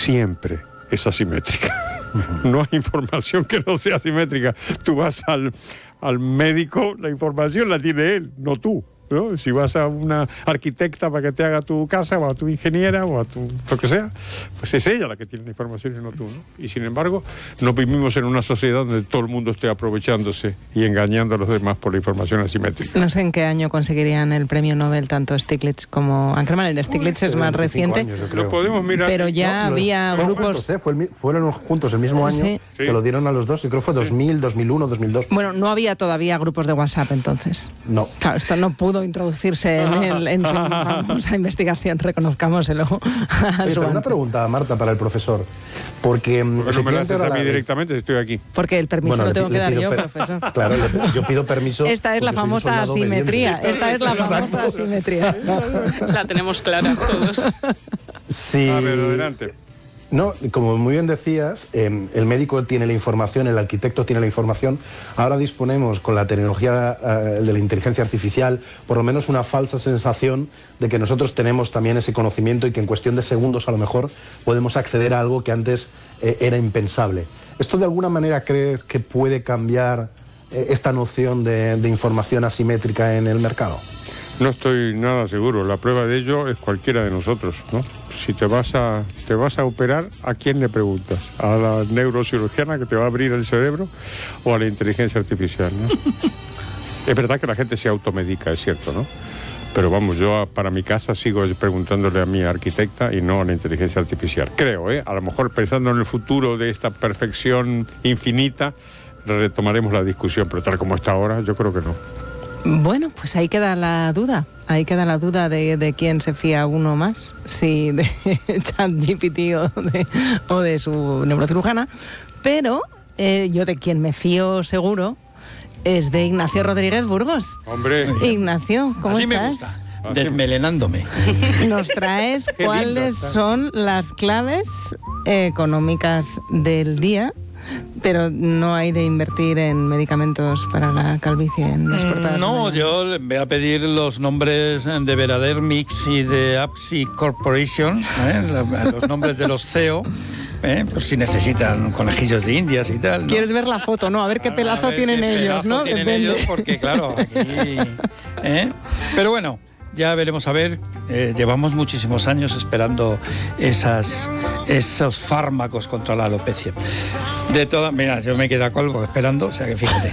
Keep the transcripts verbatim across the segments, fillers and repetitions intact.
siempre es asimétrica. Uh-huh. No hay información que no sea asimétrica. Tú vas al, al médico, la información la tiene él, no tú, ¿no? Si vas a una arquitecta para que te haga tu casa, o a tu ingeniera, o a tu lo que sea, pues es ella la que tiene la información y no tú, ¿no? Y sin embargo, no vivimos en una sociedad donde todo el mundo esté aprovechándose y engañando a los demás por la información asimétrica. No sé en qué año conseguirían el premio Nobel tanto Stiglitz como Ackerman. El Stiglitz es más reciente, años, lo podemos mirar. Pero ya no, había fueron grupos... Juntos, ¿eh? Fue el, fueron juntos el mismo año, sí. Se sí. lo dieron a los dos, y creo que fue dos mil, dos mil uno, dos mil dos. Bueno, no había todavía grupos de WhatsApp entonces. No. Claro, esto no pudo introducirse en, el, en su famosa investigación, reconozcámoselo. Oye, pero una pregunta, Marta, para el profesor. Porque, porque no me la haces a mí la... directamente, estoy aquí. Porque el permiso bueno, lo tengo que dar yo, per... profesor. Claro, yo pido permiso. Esta es la famosa asimetría. Esta es la famosa Exacto. asimetría. La tenemos clara todos. Sí. A ver, adelante. No, como muy bien decías, eh, el médico tiene la información, el arquitecto tiene la información. Ahora disponemos con la tecnología eh, de la inteligencia artificial, por lo menos una falsa sensación de que nosotros tenemos también ese conocimiento y que en cuestión de segundos a lo mejor podemos acceder a algo que antes eh, era impensable. ¿Esto de alguna manera crees que puede cambiar eh, esta noción de, de información asimétrica en el mercado? No estoy nada seguro. La prueba de ello es cualquiera de nosotros, ¿no? Si te vas a te vas a operar, ¿a quién le preguntas? ¿A la neurocirujana que te va a abrir el cerebro o a la inteligencia artificial, ¿no? Es verdad que la gente se automedica, es cierto, ¿no? Pero vamos, yo para mi casa sigo preguntándole a mi arquitecta y no a la inteligencia artificial. Creo, ¿eh? A lo mejor pensando en el futuro de esta perfección infinita, retomaremos la discusión, pero tal como está ahora, yo creo que no. Bueno, pues ahí queda la duda, ahí queda la duda de, de quién se fía uno más, si de ChatGPT o de, o de su neurocirujana, pero eh, yo de quien me fío seguro es de Ignacio Rodríguez Burgos. Hombre. Ignacio, ¿cómo Así estás? Me gusta. Desmelenándome. Nos traes cuáles son las claves económicas del día. Pero no hay de invertir en medicamentos para la calvicie en las portadas. No, yo voy a pedir los nombres de Veradermix y de Apsi Corporation, ¿eh? los nombres de los C E O, ¿eh? Por si necesitan conejillos de indias y tal, ¿no? Quieres ver la foto, ¿no? A ver qué pelazo ver tienen qué ellos, pelazo ¿no? tienen Depende. ellos, porque claro, aquí... ¿eh? Pero bueno, ya veremos a ver. Eh, llevamos muchísimos años esperando esas, esos fármacos contra la alopecia. De todas, mira, yo me quedé a colgo esperando, o sea que fíjate.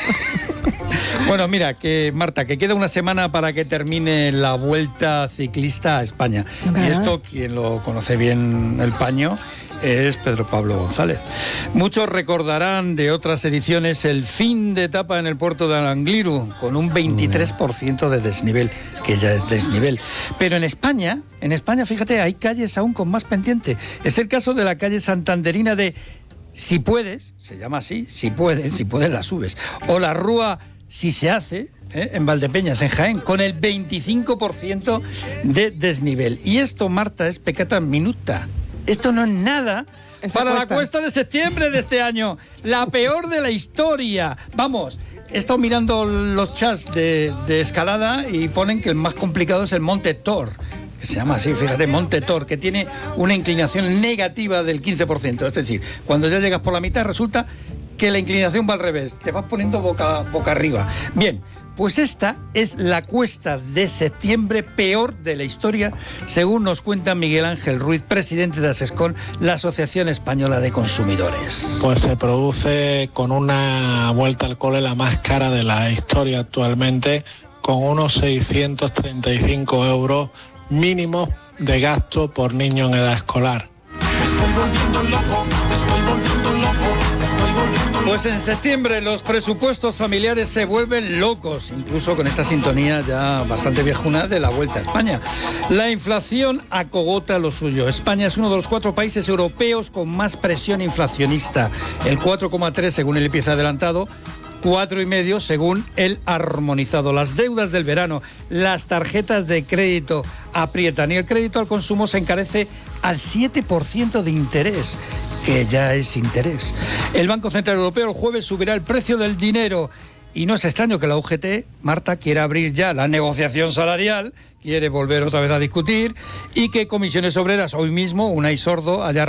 Bueno, mira, que Marta, que queda una semana para que termine la Vuelta Ciclista a España. Okay. Y esto, quien lo conoce bien el paño, es Pedro Pablo González. Muchos recordarán de otras ediciones el fin de etapa en el puerto de Arangliru, con un veintitrés por ciento de desnivel, que ya es desnivel. Pero en España, en España, fíjate, hay calles aún con más pendiente. Es el caso de la calle santanderina de Si Puedes, se llama así, Si Puedes, si puedes la subes, o la Rúa Si Se Hace, ¿eh? en Valdepeñas, en Jaén, con el veinticinco por ciento de desnivel. Y esto, Marta, es peccata minuta. Esto no es nada Esa para cuesta. La cuesta de septiembre de este año, la peor de la historia. Vamos, he estado mirando los chats de, de escalada y ponen que el más complicado es el Monte Tor, que se llama así, fíjate, Monte Tor, que tiene una inclinación negativa del quince por ciento. Es decir, cuando ya llegas por la mitad resulta que la inclinación va al revés, te vas poniendo boca, boca arriba. Bien, pues esta es la cuesta de septiembre peor de la historia, según nos cuenta Miguel Ángel Ruiz, presidente de ASESCON, la Asociación Española de Consumidores. Pues se produce con una vuelta al cole la más cara de la historia actualmente, con unos seiscientos treinta y cinco euros mínimos de gasto por niño en edad escolar. Me estoy volviendo loco, me estoy volviendo loco, me estoy volviendo loco. Pues en septiembre los presupuestos familiares se vuelven locos, incluso con esta sintonía ya bastante viejuna de la Vuelta a España. La inflación acogota lo suyo. España es uno de los cuatro países europeos con más presión inflacionista, el cuatro coma tres según el I P C adelantado, cuatro coma cinco según el armonizado. Las deudas del verano, las tarjetas de crédito aprietan y el crédito al consumo se encarece al siete por ciento de interés, que ya es interés. El Banco Central Europeo el jueves subirá el precio del dinero y no es extraño que la U G T, Marta, quiera abrir ya la negociación salarial, quiere volver otra vez a discutir y que Comisiones Obreras hoy mismo, Unai Sordo, haya